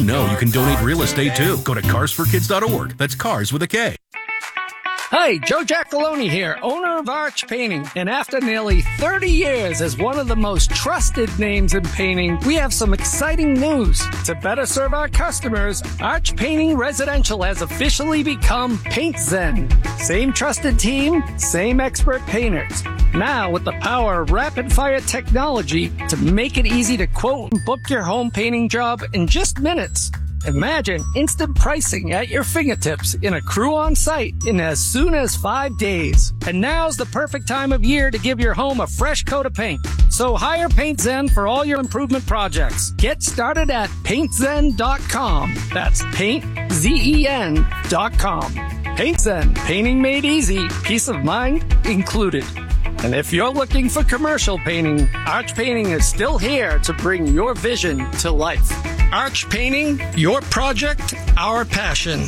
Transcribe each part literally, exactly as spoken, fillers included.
know you can donate real estate too? Go to cars for kids dot org. That's cars with a K. Hi, Joe Giacalone here, owner of Arch Painting. And after nearly thirty years as one of the most trusted names in painting, we have some exciting news. To better serve our customers, Arch Painting Residential has officially become Paint Zen. Same trusted team, same expert painters. Now with the power of rapid-fire technology to make it easy to quote and book your home painting job in just minutes. Imagine instant pricing at your fingertips in a crew on site in as soon as five days. And now's the perfect time of year to give your home a fresh coat of paint. So hire Paint Zen for all your improvement projects. Get started at paint zen dot com. That's paint zen dot com. Paint Zen, painting made easy, peace of mind included. And if you're looking for commercial painting, Arch Painting is still here to bring your vision to life. Arch Painting, your project, our passion.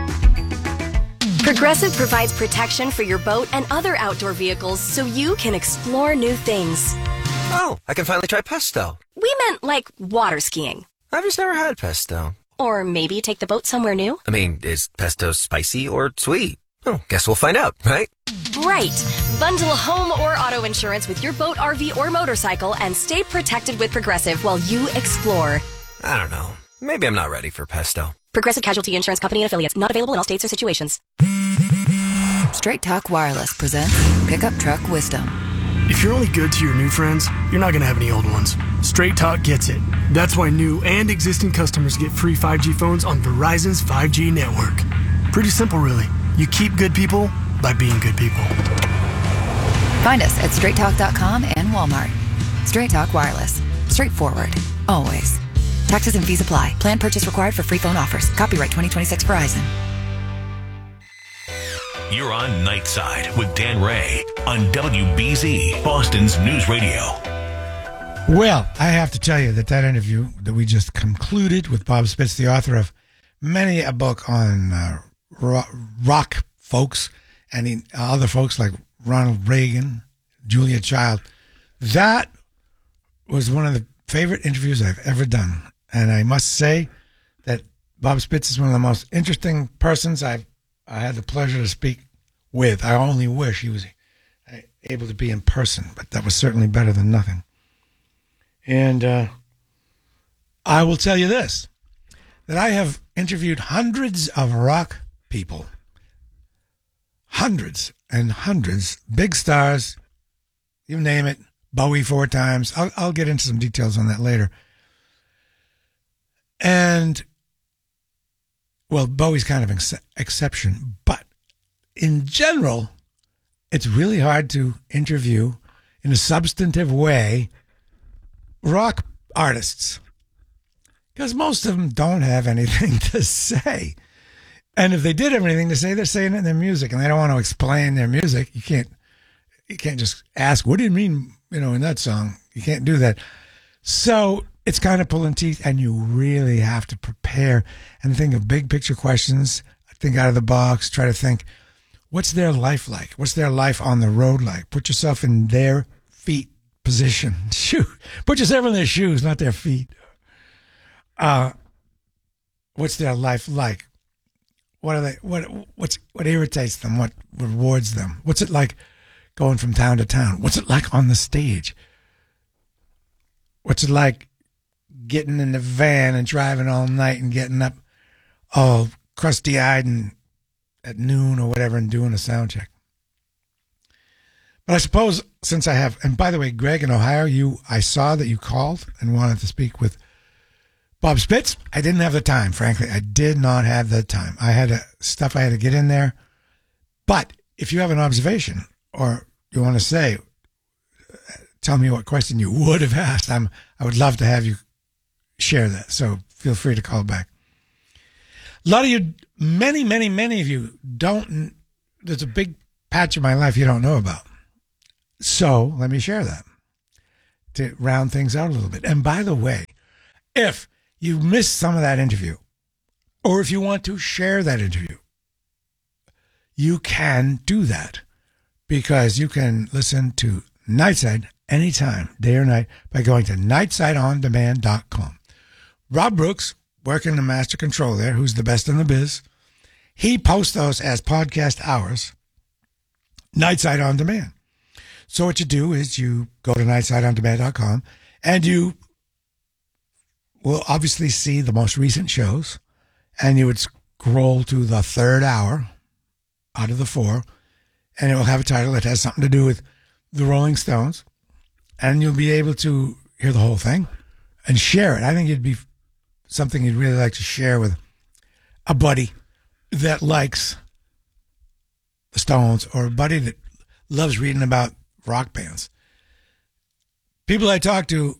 Progressive provides protection for your boat and other outdoor vehicles so you can explore new things. Oh, I can finally try pesto. We meant like water skiing. I've just never had pesto. Or maybe take the boat somewhere new. I mean, is pesto spicy or sweet? Oh, guess we'll find out, right? Right. Bundle home or auto insurance with your boat, R V, or motorcycle and stay protected with Progressive while you explore. I don't know. Maybe I'm not ready for pesto. Progressive Casualty Insurance Company and Affiliates. Not available in all states or situations. Straight Talk Wireless presents Pickup Truck Wisdom. If you're only good to your new friends, you're not going to have any old ones. Straight Talk gets it. That's why new and existing customers get free five G phones on Verizon's five G network. Pretty simple, really. You keep good people by being good people. Find us at straight talk dot com and Walmart. Straight Talk Wireless. Straightforward. Always. Taxes and fees apply. Plan purchase required for free phone offers. Copyright twenty twenty-six Verizon. You're on Nightside with Dan Ray on W B Z, Boston's News Radio. Well, I have to tell you that that interview that we just concluded with Bob Spitz, the author of many a book on uh, rock, rock folks and in, other folks like Ronald Reagan, Julia Child, that was one of the favorite interviews I've ever done. And I must say that Bob Spitz is one of the most interesting persons I've I had the pleasure to speak with. I only wish he was able to be in person, but that was certainly better than nothing. And uh, I will tell you this, that I have interviewed hundreds of rock people, hundreds and hundreds, big stars, you name it, Bowie four times. I'll, I'll get into some details on that later. And well, Bowie's kind of an ex- exception, but in general, it's really hard to interview in a substantive way rock artists because most of them don't have anything to say. And if they did have anything to say, they're saying it in their music, and they don't want to explain their music. You can't, you can't just ask, "What do you mean?" You know, in that song, you can't do that. So it's kind of pulling teeth, and you really have to prepare and think of big picture questions. Think out of the box. Try to think, what's their life like? What's their life on the road like? Put yourself in their feet position. Shoot, put yourself in their shoes, not their feet. Uh, what's their life like? What are they? What what's what irritates them? What rewards them? What's it like going from town to town? What's it like on the stage? What's it like getting in the van and driving all night and getting up all crusty-eyed and at noon or whatever and doing a sound check? But I suppose since I have, and by the way, Greg in Ohio, you, I saw that you called and wanted to speak with Bob Spitz. I didn't have the time, frankly. I did not have the time. I had a, stuff I had to get in there. But if you have an observation or you want to say, tell me what question you would have asked, I'm, I would love to have you share that. So feel free to call back. A lot of you, many, many, many of you don't, there's a big patch of my life you don't know about. So let me share that to round things out a little bit. And by the way, if you missed some of that interview, or if you want to share that interview, you can do that because you can listen to Nightside anytime, day or night, by going to nightside on demand dot com. Rob Brooks working the master control there, who's the best in the biz. He posts those as podcast hours, Nightside On Demand. So what you do is you go to nightside on demand dot com and you will obviously see the most recent shows, and you would scroll to the third hour out of the four, and it will have a title that has something to do with the Rolling Stones, and you'll be able to hear the whole thing and share it. I think it'd be something you'd really like to share with a buddy that likes the Stones, or a buddy that loves reading about rock bands. People I talk to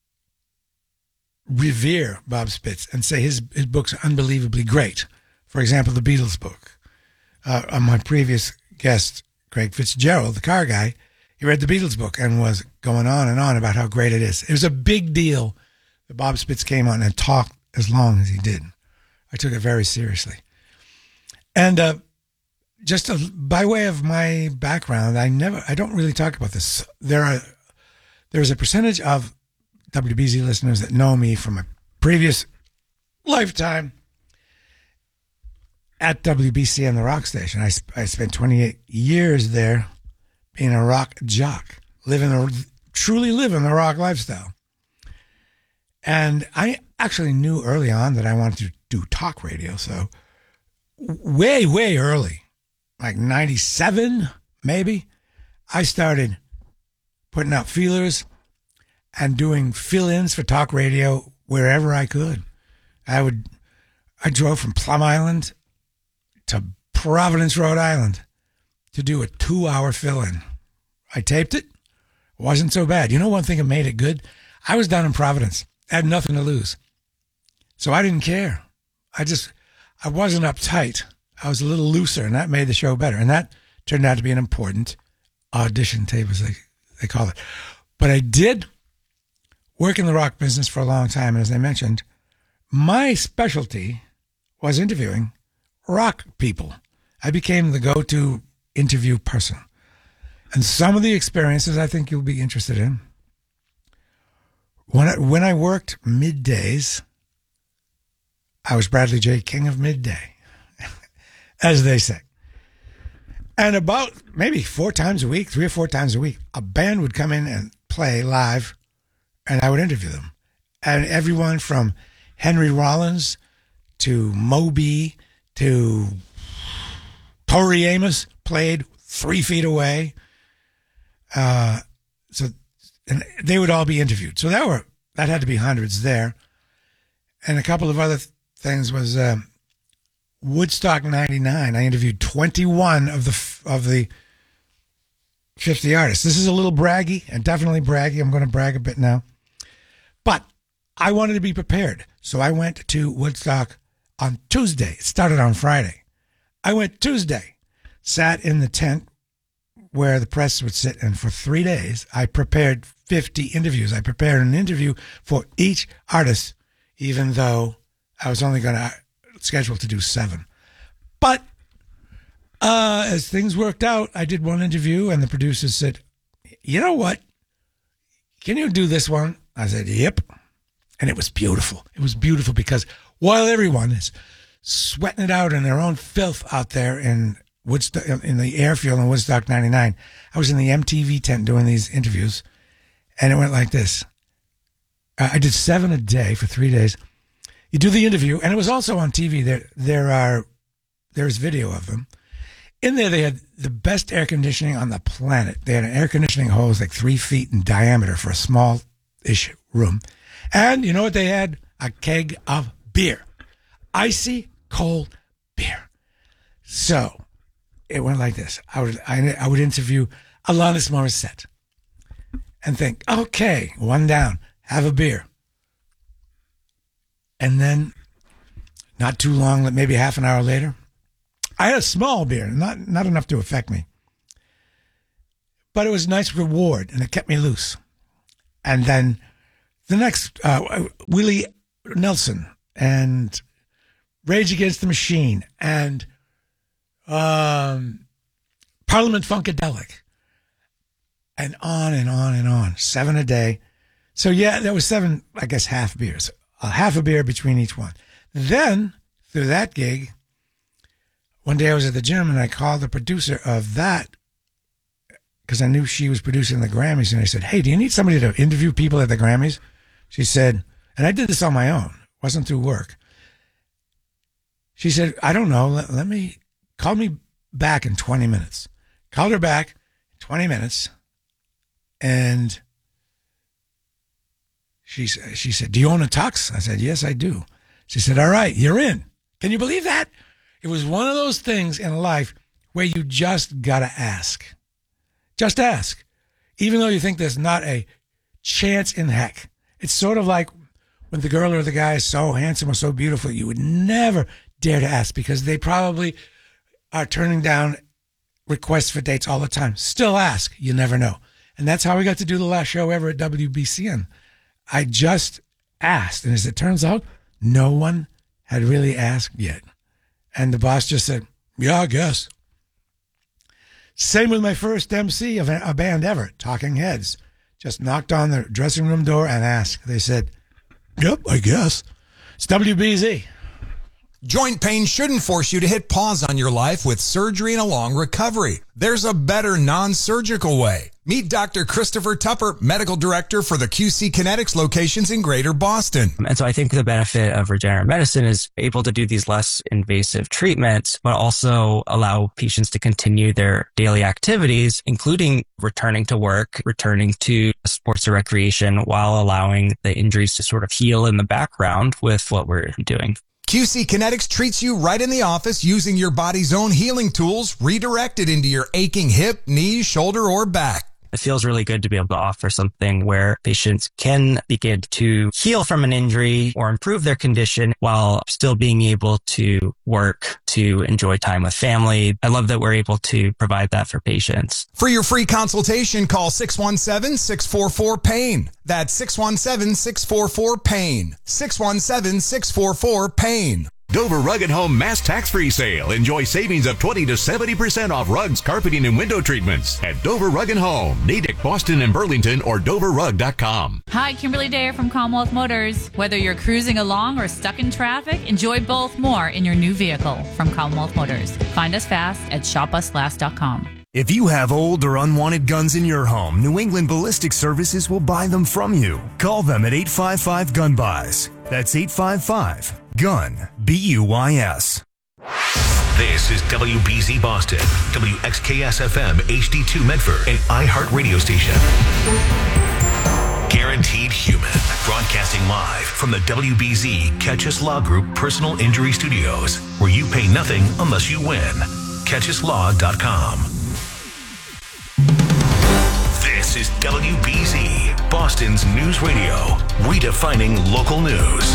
revere Bob Spitz and say his, his books are unbelievably great. For example, the Beatles book. Uh, on my previous guest, Craig Fitzgerald, the car guy, he read the Beatles book and was going on and on about how great it is. It was a big deal that Bob Spitz came on and talked as long as he did. I took it very seriously. And uh, just a, by way of my background, I never, I don't really talk about this. There are, there's a percentage of W B Z listeners that know me from a previous lifetime at W B C and the rock station. I, I spent twenty-eight years there being a rock jock, living a, truly living the rock lifestyle. And I actually knew early on that I wanted to do talk radio. So way, way early, like ninety-seven, maybe, I started putting out feelers and doing fill-ins for talk radio wherever I could. I would, I drove from Plum Island to Providence, Rhode Island to do a two-hour fill-in. I taped it. It wasn't so bad. You know one thing that made it good? I was down in Providence. I had nothing to lose. So I didn't care. I just, I wasn't uptight. I was a little looser, and that made the show better. And that turned out to be an important audition tape, as they, they call it. But I did work in the rock business for a long time. And as I mentioned, my specialty was interviewing rock people. I became the go-to interview person. And some of the experiences I think you'll be interested in. When I, when I worked middays, I was Bradley J. King of midday, as they say. And about maybe four times a week, three or four times a week, a band would come in and play live, and I would interview them. And everyone from Henry Rollins to Moby to Tori Amos played three feet away. Uh, so, and they would all be interviewed. So that were that had to be hundreds there. And a couple of other th- things was uh, Woodstock ninety-nine. I interviewed twenty-one of the of the fifty artists. This is a little braggy, and definitely braggy. I'm going to brag a bit now. But I wanted to be prepared. So I went to Woodstock on Tuesday. It started on Friday. I went Tuesday, sat in the tent where the press would sit, and for three days, I prepared fifty interviews. I prepared an interview for each artist, even though I was only going to schedule to do seven. But uh, as things worked out, I did one interview, and the producers said, you know what? Can you do this one? I said, yep. And it was beautiful. It was beautiful because while everyone is sweating it out in their own filth out there in Woodstock, in the airfield in Woodstock ninety-nine, I was in the M T V tent doing these interviews, and it went like this. Uh, I did seven a day for three days. You do the interview, and it was also on T V. There, there are, there's video of them. In there, they had the best air conditioning on the planet. They had an air conditioning hose like three feet in diameter for a small-ish room. And you know what they had? A keg of beer. Icy, cold beer. So it went like this. I would, I, I would interview Alanis Morissette and think, okay, one down, have a beer. And then not too long, maybe half an hour later, I had a small beer, not, not enough to affect me. But it was a nice reward, and it kept me loose. And then the next, uh, Willie Nelson and Rage Against the Machine and um, Parliament Funkadelic, and on and on and on. Seven a day. So, yeah, there was seven, I guess, half beers. A half a beer between each one. Then, through that gig, one day I was at the gym and I called the producer of that because I knew she was producing the Grammys. And I said, hey, do you need somebody to interview people at the Grammys? She said, and I did this on my own. It wasn't through work. She said, I don't know. Let, let me, call me back in twenty minutes. Called her back in twenty minutes. And she, she said, do you own a tux? I said, yes, I do. She said, all right, you're in. Can you believe that? It was one of those things in life where you just got to ask. Just ask. Even though you think there's not a chance in heck. It's sort of like when the girl or the guy is so handsome or so beautiful, you would never dare to ask because they probably are turning down requests for dates all the time. Still ask. You never know. And that's how we got to do the last show ever at W B C N. I just asked. And as it turns out, no one had really asked yet. And the boss just said, yeah, I guess. Same with my first M C of a band ever, Talking Heads. Just knocked on the dressing room door and asked. They said, yep, I guess. It's W B Z. Joint pain shouldn't force you to hit pause on your life with surgery and a long recovery. There's a better non-surgical way. Meet Doctor Christopher Tupper, Medical Director for the Q C Kinetics locations in Greater Boston. And so I think the benefit of regenerative medicine is able to do these less invasive treatments, but also allow patients to continue their daily activities, including returning to work, returning to sports or recreation, while allowing the injuries to sort of heal in the background with what we're doing. Q C Kinetics treats you right in the office using your body's own healing tools redirected into your aching hip, knee, shoulder, or back. It feels really good to be able to offer something where patients can begin to heal from an injury or improve their condition while still being able to work, to enjoy time with family. I love that we're able to provide that for patients. For your free consultation, call six one seven, six four four, PAIN. That's six one seven, six four four, PAIN. six one seven, six four four, PAIN. Dover Rug and Home Mass Tax-Free Sale. Enjoy savings of twenty to seventy percent off rugs, carpeting, and window treatments at Dover Rug and Home, Natick, Boston, and Burlington, or dover rug dot com. Hi, Kimberly Dare from Commonwealth Motors. Whether you're cruising along or stuck in traffic, enjoy both more in your new vehicle from Commonwealth Motors. Find us fast at shop us last dot com. If you have old or unwanted guns in your home, New England Ballistic Services will buy them from you. Call them at eight five five, gun buys. That's eight five five, gun, B U Y S. This is W B Z Boston, W X K S F M H D two Medford, an iHeart radio station. Guaranteed Human, broadcasting live from the W B Z Catch Us Law Group Personal Injury Studios, where you pay nothing unless you win. catch us law dot com. This is W B Z, Boston's news radio, redefining local news.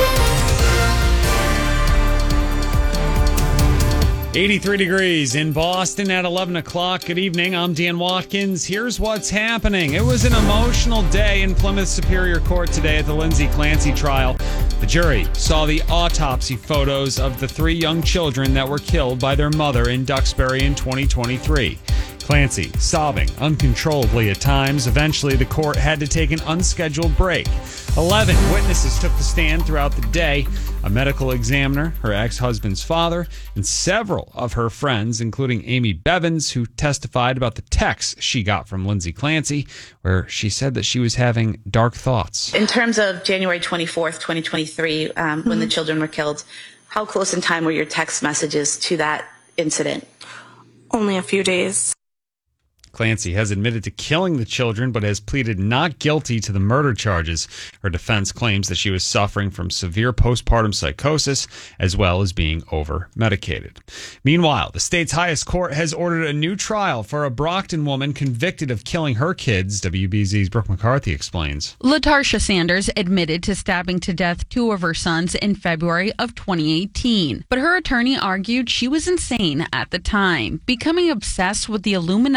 eighty-three degrees in Boston at eleven o'clock. Good evening. I'm Dan Watkins. Here's what's happening. It was an emotional day in Plymouth Superior Court today at the Lindsay Clancy trial. The jury saw the autopsy photos of the three young children that were killed by their mother in Duxbury in twenty twenty-three. Clancy, sobbing uncontrollably at times. Eventually, the court had to take an unscheduled break. Eleven witnesses took the stand throughout the day. A medical examiner, her ex-husband's father, and several of her friends, including Amy Bevins, who testified about the texts she got from Lindsay Clancy, where she said that she was having dark thoughts. In terms of January twenty-fourth, twenty twenty-three, um, mm-hmm. when the children were killed, how close in time were your text messages to that incident? Only a few days. Clancy has admitted to killing the children, but has pleaded not guilty to the murder charges. Her defense claims that she was suffering from severe postpartum psychosis, as well as being over-medicated. Meanwhile, the state's highest court has ordered a new trial for a Brockton woman convicted of killing her kids. W B Z's Brooke McCarthy explains. LaTarsha Sanders admitted to stabbing to death two of her sons in February of twenty eighteen, but her attorney argued she was insane at the time, becoming obsessed with the Illuminati in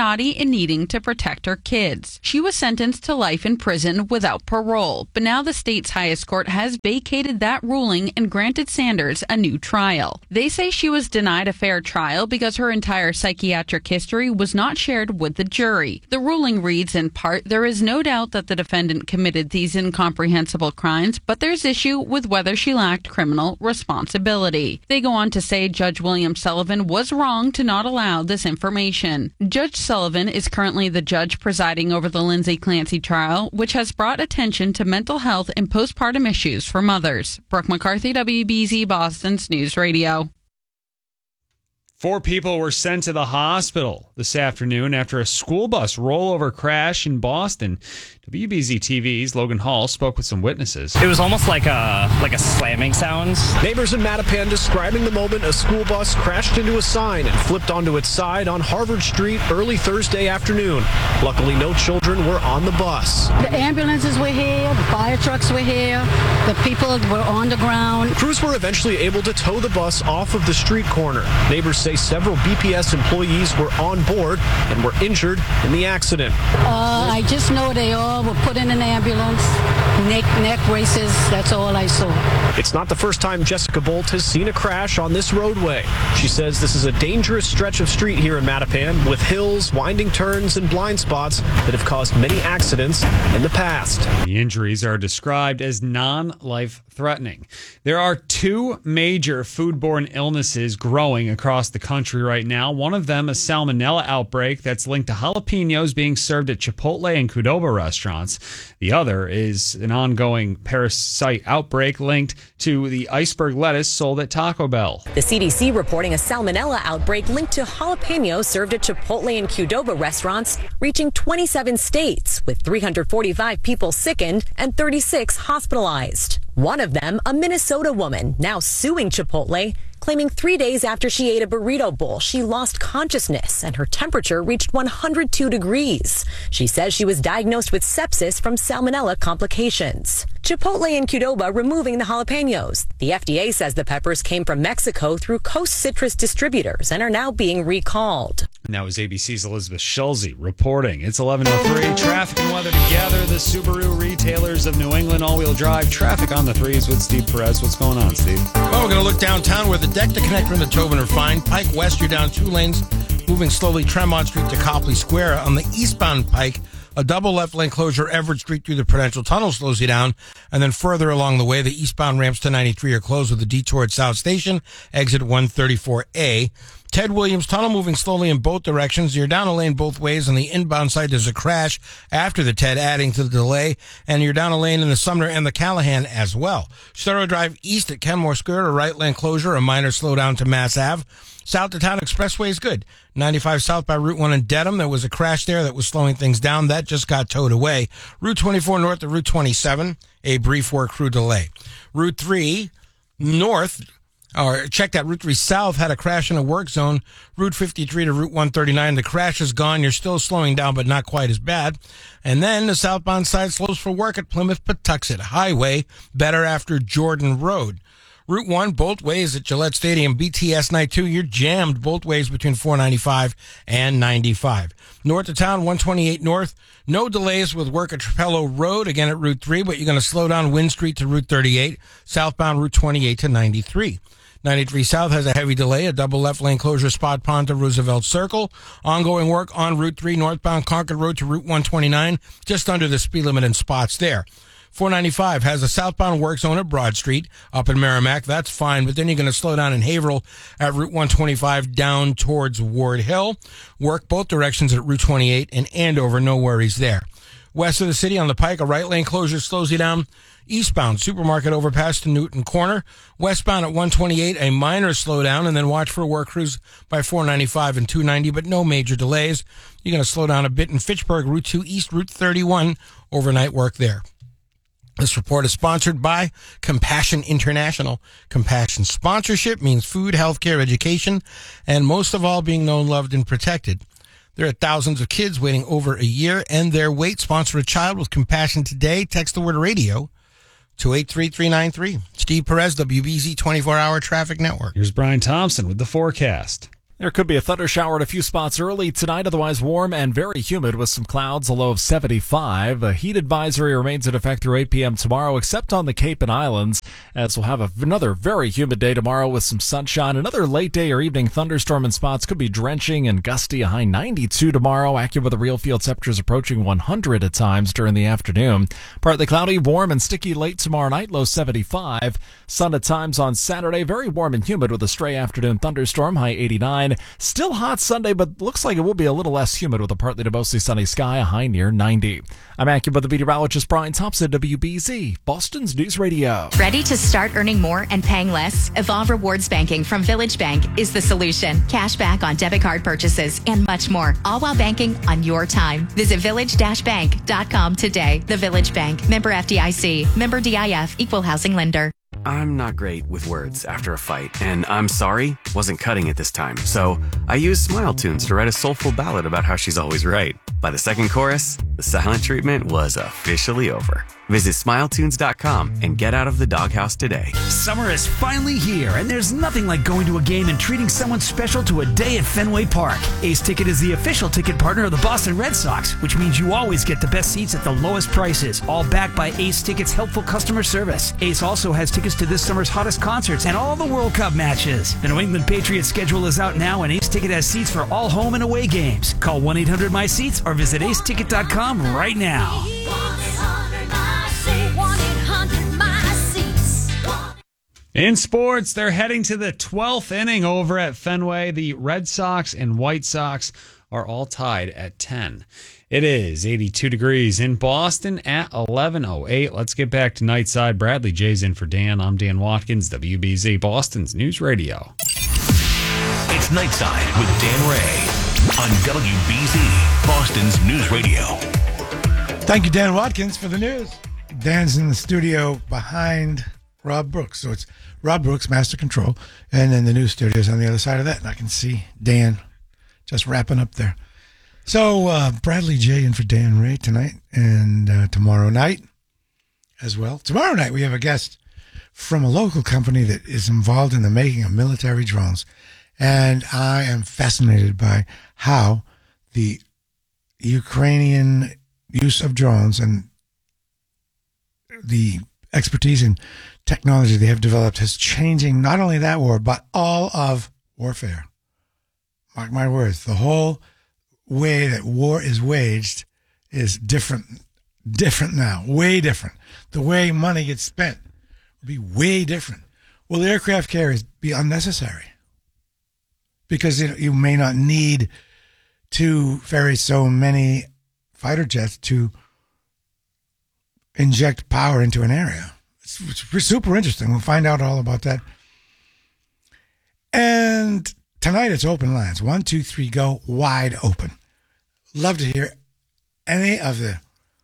and needing to protect her kids. She was sentenced to life in prison without parole, but now the state's highest court has vacated that ruling and granted Sanders a new trial. They say she was denied a fair trial because her entire psychiatric history was not shared with the jury. The ruling reads in part, there is no doubt that the defendant committed these incomprehensible crimes, but there's issue with whether she lacked criminal responsibility. They go on to say Judge William Sullivan was wrong to not allow this information. Judge Sullivan is currently the judge presiding over the Lindsay Clancy trial, which has brought attention to mental health and postpartum issues for mothers. Brooke McCarthy, W B Z Boston's News Radio. Four people were sent to the hospital this afternoon after a school bus rollover crash in Boston. W B Z T V's Logan Hall spoke with some witnesses. It was almost like a like a slamming sound. Neighbors in Mattapan describing the moment a school bus crashed into a sign and flipped onto its side on Harvard Street early Thursday afternoon. Luckily, no children were on the bus. The ambulances were here, the fire trucks were here, the people were on the ground. Crews were eventually able to tow the bus off of the street corner. Neighbors say several B P S employees were on board and were injured in the accident. Uh, I just know they all were put in an ambulance, neck, neck braces, that's all I saw. It's not the first time Jessica Bolt has seen a crash on this roadway. She says this is a dangerous stretch of street here in Mattapan with hills, winding turns, and blind spots that have caused many accidents in the past. The injuries are described as non-life-threatening. There are two major foodborne illnesses growing across the country right now. One of them, a salmonella outbreak that's linked to jalapenos being served at Chipotle and Qdoba restaurants. The other is an ongoing parasite outbreak linked to the iceberg lettuce sold at Taco Bell. The C D C reporting a salmonella outbreak linked to jalapenos served at Chipotle and Qdoba restaurants, reaching twenty-seven states, with three hundred forty-five people sickened and thirty-six hospitalized. One of them, a Minnesota woman, now suing Chipotle, claiming three days after she ate a burrito bowl, she lost consciousness and her temperature reached one hundred two degrees. She says she was diagnosed with sepsis from salmonella complications. Chipotle and Qdoba removing the jalapenos. The F D A says the peppers came from Mexico through Coast Citrus distributors and are now being recalled. And that was A B C's Elizabeth Schulze reporting. It's eleven oh three. Traffic and weather together. The Subaru retailers of New England all-wheel drive. Traffic on the threes with Steve Perez. What's going on, Steve? Well, we're going to look downtown where the deck to connector and the Tobin are fine. Pike West, you're down two lanes, moving slowly Tremont Street to Copley Square. On the eastbound Pike, a double left lane closure Everett Street through the Prudential Tunnel slows you down. And then further along the way, the eastbound ramps to ninety-three are closed with a detour at South Station, exit one thirty-four A. Ted Williams Tunnel moving slowly in both directions. You're down a lane both ways. On the inbound side, there's a crash after the Ted, adding to the delay. And you're down a lane in the Sumner and the Callahan as well. Sturrow Drive east at Kenmore Square, a right lane closure, a minor slowdown to Mass Ave. South to Town Expressway is good. ninety-five south by Route one in Dedham. There was a crash there that was slowing things down. That just got towed away. Route twenty-four north to Route twenty-seven, a brief work crew delay. Route three north, or check that, Route three south had a crash in a work zone. Route fifty-three to Route one thirty-nine. The crash is gone. You're still slowing down, but not quite as bad. And then the southbound side slows for work at Plymouth Patuxent Highway, better after Jordan Road. Route one, both ways at Gillette Stadium, B T S Night two, you're jammed both ways between four ninety-five and ninety-five. North of town, one twenty-eight north, no delays with work at Trapello Road, again at Route three, but you're going to slow down Wynn Street to Route thirty-eight, southbound Route twenty-eight to ninety-three. ninety-three South has a heavy delay, a double left lane closure Spot Pond to Roosevelt Circle. Ongoing work on Route three, northbound Concord Road to Route one twenty-nine, just under the speed limit in spots there. four ninety-five has a southbound work zone at Broad Street up in Merrimack. That's fine, but then you're going to slow down in Haverhill at Route one twenty-five down towards Ward Hill. Work both directions at Route twenty-eight and Andover, no worries there. West of the city on the Pike, a right lane closure slows you down. Eastbound, Supermarket overpass to Newton Corner. Westbound at one twenty-eight, a minor slowdown, and then watch for work crews by four ninety-five and two ninety, but no major delays. You're going to slow down a bit in Fitchburg, Route two East, Route thirty-one, overnight work there. This report is sponsored by Compassion International. Compassion sponsorship means food, healthcare, education, and most of all, being known, loved, and protected. There are thousands of kids waiting over a year and their wait. Sponsor a child with Compassion today. Text the word radio to eight three three nine three. Steve Perez, W B Z twenty-four hour Traffic Network. Here's Brian Thompson with the forecast. There could be a thunder shower at a few spots early tonight, otherwise warm and very humid with some clouds, a low of seventy-five. A heat advisory remains in effect through eight p.m. tomorrow, except on the Cape and Islands, as we'll have a, another very humid day tomorrow with some sunshine. Another late day or evening thunderstorm in spots could be drenching and gusty, a high ninety-two tomorrow. AccuWeather real field temperatures approaching one hundred at times during the afternoon. Partly cloudy, warm and sticky late tomorrow night, low seventy-five. Sun at times on Saturday, very warm and humid with a stray afternoon thunderstorm, high eighty-nine. Still hot Sunday, but looks like it will be a little less humid with a partly to mostly sunny sky, a high near ninety. I'm AccuWeather meteorologist Brian Thompson, W B Z, Boston's News Radio. Ready to start earning more and paying less? Evolve Rewards Banking from Village Bank is the solution. Cash back on debit card purchases and much more, all while banking on your time. Visit village dash bank dot com today. The Village Bank, member F D I C, member D I F, equal housing lender. I'm not great with words after a fight, and I'm sorry wasn't cutting it this time. So I used Smile Tunes to write a soulful ballad about how she's always right. By the second chorus, the silent treatment was officially over. Visit smile tunes dot com and get out of the doghouse today. Summer is finally here, and there's nothing like going to a game and treating someone special to a day at Fenway Park. Ace Ticket is the official ticket partner of the Boston Red Sox, which means you always get the best seats at the lowest prices, all backed by Ace Ticket's helpful customer service. Ace also has tickets to this summer's hottest concerts and all the World Cup matches. The New England Patriots schedule is out now, and Ace Ticket has seats for all home and away games. Call one eight hundred my seats or visit ace ticket dot com right now. In sports, they're heading to the twelfth inning over at Fenway. The Red Sox and White Sox are all tied at ten. It is eighty-two degrees in Boston at eleven oh eight. Let's get back to Nightside. Bradley J's in for Dan. I'm Dan Watkins, W B Z, Boston's News Radio. It's Nightside with Dan Ray on W B Z, Boston's News Radio. Thank you, Dan Watkins, for the news. Dan's in the studio behind Rob Brooks. So it's Rob Brooks, Master Control, and then the news studio's on the other side of that. And I can see Dan just wrapping up there. So uh, Bradley J in for Dan Ray tonight and uh, tomorrow night as well. Tomorrow night we have a guest from a local company that is involved in the making of military drones. And I am fascinated by how the Ukrainian use of drones and the expertise and technology they have developed is changing not only that war, but all of warfare. Mark my words, the whole way that war is waged is different, different now, way different. The way money gets spent will be way different. Will aircraft carriers be unnecessary? Because you know, you may not need to ferry so many fighter jets to inject power into an area. It's, it's super interesting. We'll find out all about that. And tonight it's open lines. One, two, three, go, wide open. Love to hear any of the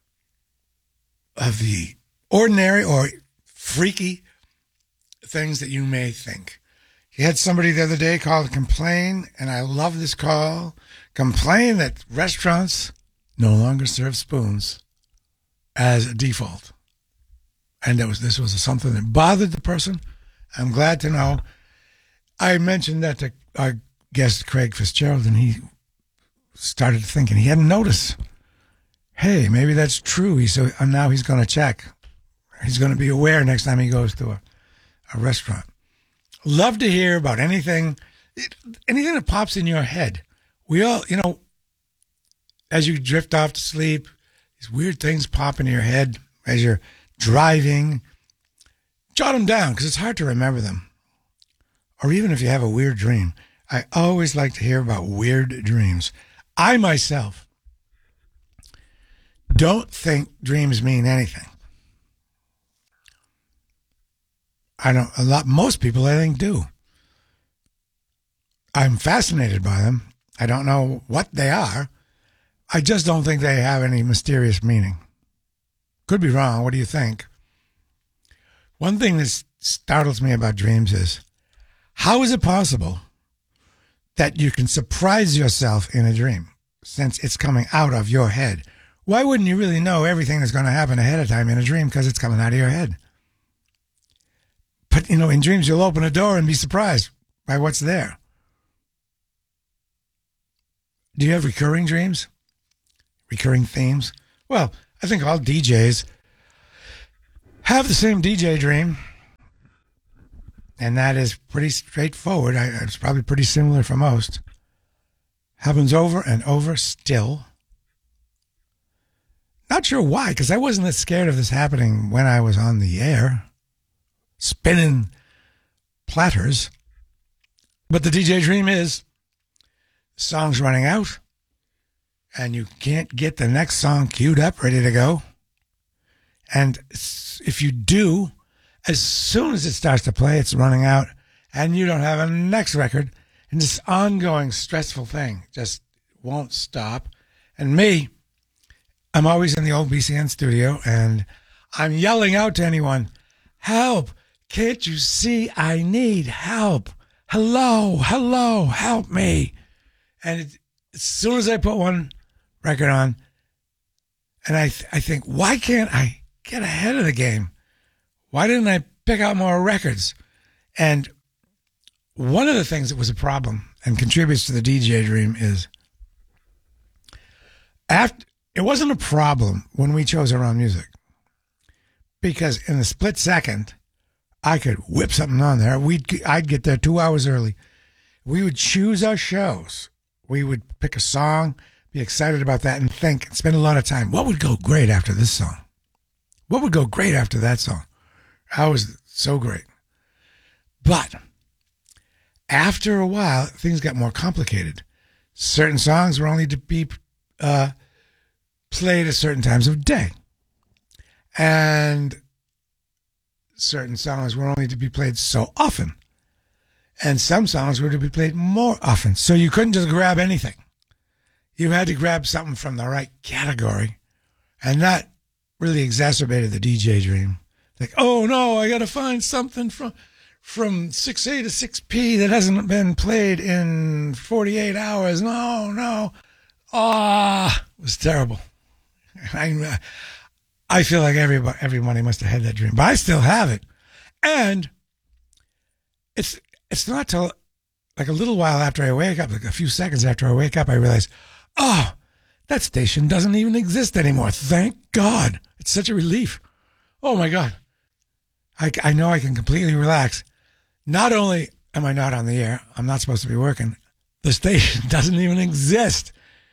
of the ordinary or freaky things that you may think. He had somebody the other day call to complain, and I love this call, complain that restaurants no longer serve spoons as a default. And that was this was something that bothered the person. I'm glad to know. I mentioned that to our guest, Craig Fitzgerald, and he started thinking he hadn't noticed. Hey, maybe that's true. He so and now he's going to check. He's going to be aware next time he goes to a, a restaurant. Love to hear about anything, anything that pops in your head. We all, you know, as you drift off to sleep, these weird things pop into your head as you're driving. Jot them down because it's hard to remember them. Or even if you have a weird dream. I always like to hear about weird dreams. I myself don't think dreams mean anything. I don't, a lot, most people I think do. I'm fascinated by them. I don't know what they are. I just don't think they have any mysterious meaning. Could be wrong. What do you think? One thing that startles me about dreams is, how is it possible that you can surprise yourself in a dream since it's coming out of your head? Why wouldn't you really know everything that's going to happen ahead of time in a dream because it's coming out of your head? But, you know, in dreams, you'll open a door and be surprised by what's there. Do you have recurring dreams? Recurring themes? Well, I think all D Js have the same D J dream. And that is pretty straightforward. I, it's probably pretty similar for most. Happens over and over still. Not sure why, because I wasn't that scared of this happening when I was on the air, spinning platters. But the D J dream is, the song's running out, and you can't get the next song queued up, ready to go. And if you do, as soon as it starts to play, it's running out, and you don't have a next record, and this ongoing stressful thing just won't stop. And me, I'm always in the old B C N studio, and I'm yelling out to anyone, help, can't you see I need help? Hello, hello, help me. And it, as soon as I put one record on, and I, th- I think, why can't I get ahead of the game? Why didn't I pick out more records? And one of the things that was a problem and contributes to the D J dream is after it wasn't a problem when we chose our own music, because in the split second, I could whip something on there. We'd I'd get there two hours early. We would choose our shows. We would pick a song, be excited about that, and think and spend a lot of time. What would go great after this song? What would go great after that song? I was so great. But after a while, things got more complicated. Certain songs were only to be uh, played at certain times of day. And certain songs were only to be played so often. And some songs were to be played more often. So you couldn't just grab anything. You had to grab something from the right category. And that really exacerbated the D J dream. Like, oh no, I got to find something from from six A to six P that hasn't been played in forty-eight hours. No, no. Ah, it was terrible. I, I feel like everybody, everybody must have had that dream, but I still have it. And it's it's not till like a little while after I wake up, like a few seconds after I wake up, I realize, oh, that station doesn't even exist anymore. Thank God. It's such a relief. Oh my God. I, I know I can completely relax. Not only am I not on the air, I'm not supposed to be working, the station doesn't even exist.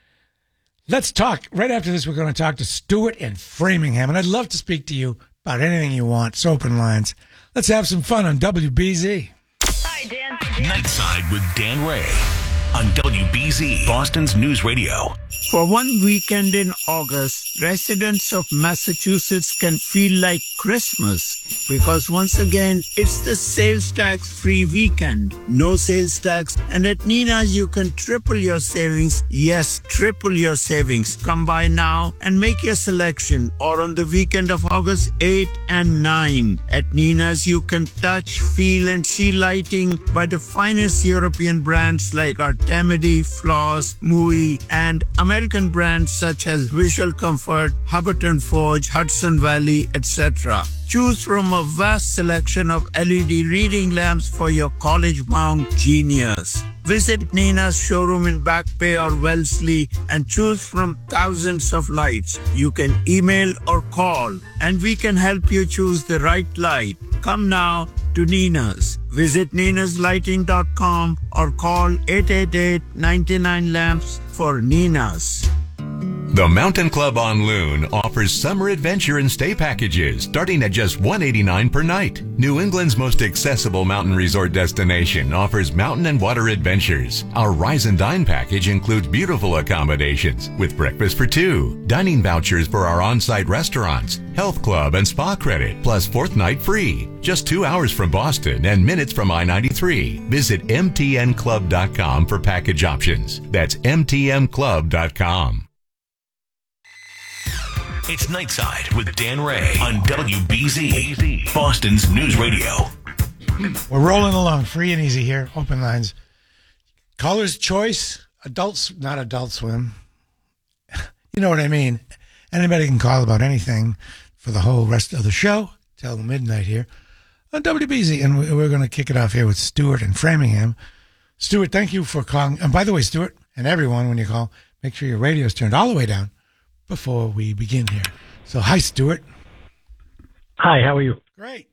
Let's talk. Right after this, we're going to talk to Stuart in Framingham, and I'd love to speak to you about anything you want. It's open lines. Let's have some fun on W B Z. Hi, Dan. Nightside with Dan Ray on W B Z, Boston's News Radio. For one weekend in August, residents of Massachusetts can feel like Christmas because once again, it's the sales tax free weekend. No sales tax, and at Nina's you can triple your savings. Yes, triple your savings. Come by now and make your selection, or on the weekend of August eighth and ninth. At Nina's you can touch, feel, and see lighting by the finest European brands like Artemidi, Flaws, Mui, and American brands such as Visual Comfort, Hubbard and Forge, Hudson Valley, et cetera. Choose from a vast selection of L E D reading lamps for your college-bound genius. Visit Nina's showroom in Back Bay or Wellesley and choose from thousands of lights. You can email or call, and we can help you choose the right light. Come now to Nina's. Visit ninas lighting dot com or call eight eight eight, nine nine, lamps for Nina's. The Mountain Club on Loon offers summer adventure and stay packages starting at just one hundred eighty-nine dollars per night. New England's most accessible mountain resort destination offers mountain and water adventures. Our Rise and Dine package includes beautiful accommodations with breakfast for two, dining vouchers for our on-site restaurants, health club and spa credit, plus fourth night free. Just two hours from Boston and minutes from I ninety-three. Visit M T N club dot com for package options. That's M T M club dot com. It's Nightside with Dan Ray on W B Z, Boston's News Radio. We're rolling along, free and easy here. Open lines. Caller's choice, adults, not Adult Swim. You know what I mean. Anybody can call about anything for the whole rest of the show till midnight here on W B Z. And we're going to kick it off here with Stuart in Framingham. Stuart, thank you for calling. And by the way, Stuart, And everyone, when you call, make sure your radio's turned all the way down before we begin here. So, hi, Stuart. Hi, how are you? Great.